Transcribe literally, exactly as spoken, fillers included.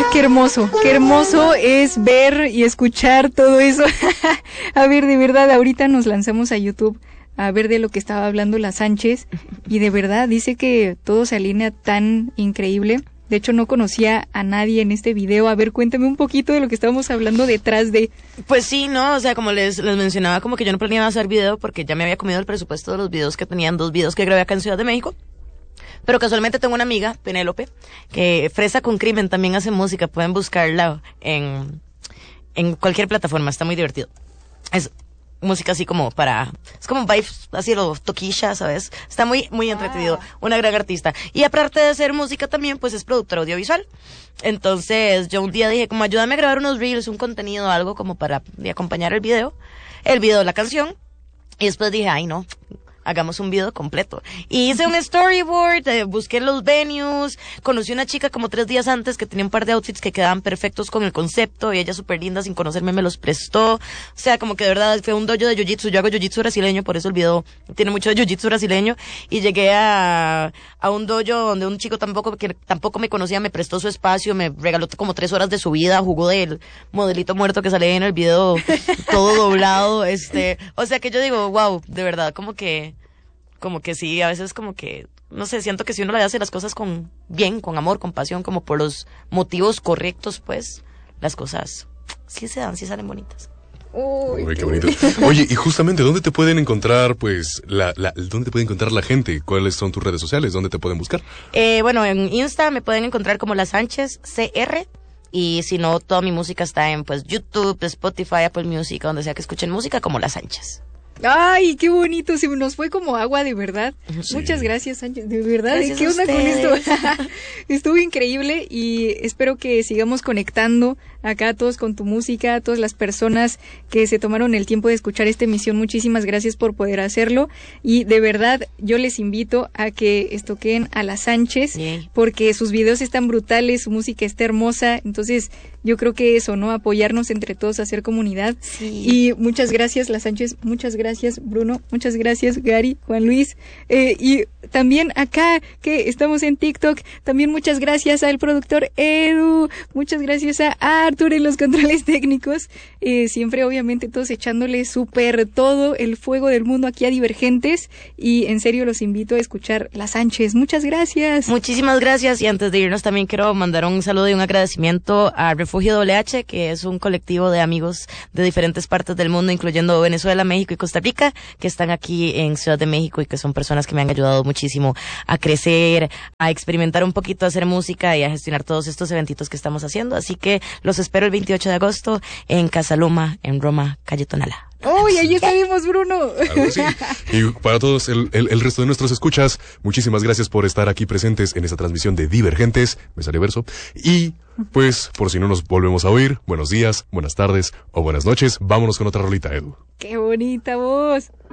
Qué hermoso, qué hermoso es ver y escuchar todo eso. A ver, de verdad, ahorita nos lanzamos a YouTube a ver de lo que estaba hablando la Sánchez y de verdad dice que todo se alinea tan increíble. De hecho, no conocía a nadie en este video. A ver, cuéntame un poquito de lo que estábamos hablando detrás de... Pues sí, ¿no? O sea, como les, les mencionaba, como que yo no planeaba hacer video porque ya me había comido el presupuesto de los videos que tenían, dos videos que grabé acá en Ciudad de México. Pero casualmente tengo una amiga, Penélope, que Fresa con Crimen también hace música. Pueden buscarla en, en cualquier plataforma, está muy divertido. Es música así como para... Es como vibes, así lo toquilla, ¿sabes? Está muy, muy entretenido. Una gran artista. Y aparte de hacer música también, pues es productora audiovisual. Entonces, yo un día dije, como ayúdame a grabar unos reels, un contenido, algo como para de acompañar el video. El video de la canción. Y después dije, ay no, hagamos un video completo. Y hice un storyboard, eh, busqué los venues, conocí una chica como tres días antes que tenía un par de outfits que quedaban perfectos con el concepto y ella súper linda, sin conocerme, me los prestó. O sea, como que de verdad fue un dojo de jiu-jitsu. Yo hago jiu-jitsu brasileño, por eso el video tiene mucho de jiu-jitsu brasileño. Y llegué a, a un dojo donde un chico tampoco, que tampoco me conocía, me prestó su espacio, me regaló como tres horas de su vida, jugó del modelito muerto que sale en el video, todo doblado, este, o sea que yo digo, wow, de verdad, como que como que sí, a veces como que, no sé, siento que si uno le hace las cosas con bien, con amor, con pasión, como por los motivos correctos, pues, las cosas sí se dan, sí salen bonitas. Uy, Uy, qué bonito. Oye, y justamente, ¿dónde te pueden encontrar, pues, la, la, dónde te puede encontrar la gente? ¿Cuáles son tus redes sociales? ¿Dónde te pueden buscar? Eh, bueno, en Insta me pueden encontrar como La Sánchez C R. Y si no, toda mi música está en, pues, YouTube, Spotify, Apple Music, donde sea que escuchen música, como La Sánchez. Ay, qué bonito, se nos fue como agua, de verdad. Sí. Muchas gracias, Sánchez, de verdad. Gracias. ¿Qué onda con esto? Estuvo increíble y espero que sigamos conectando acá todos con tu música, a todas las personas que se tomaron el tiempo de escuchar esta emisión. Muchísimas gracias por poder hacerlo y de verdad yo les invito a que estoquen a La Sánchez, sí, porque sus videos están brutales, su música está hermosa, entonces yo creo que eso, ¿no? Apoyarnos entre todos, hacer comunidad. Sí. Y muchas gracias, La Sánchez, muchas gracias, Bruno, muchas gracias, Gary, Juan Luis, eh, y también acá que estamos en TikTok, también muchas gracias al productor Edu, muchas gracias a Arthur en los controles técnicos, eh, siempre obviamente todos echándole súper todo el fuego del mundo aquí a Divergentes, y en serio los invito a escuchar La Sánchez. Muchas gracias. Muchísimas gracias, y antes de irnos también quiero mandar un saludo y un agradecimiento a Refugio doble H, que es un colectivo de amigos de diferentes partes del mundo, incluyendo Venezuela, México y Costa Rica, que están aquí en Ciudad de México y que son personas que me han ayudado muchísimo a crecer, a experimentar un poquito, a hacer música y a gestionar todos estos eventitos que estamos haciendo. Así que los espero el veintiocho de agosto en Casa Loma, en Roma, calle Tonalá. ¡Uy, ahí estaremos, Bruno! Claro, sí. Y para todos el, el, el resto de nuestros escuchas, muchísimas gracias por estar aquí presentes en esta transmisión de Divergentes, me sale verso, y pues por si no nos volvemos a oír, buenos días, buenas tardes o buenas noches, vámonos con otra rolita, Edu. ¡Qué bonita voz!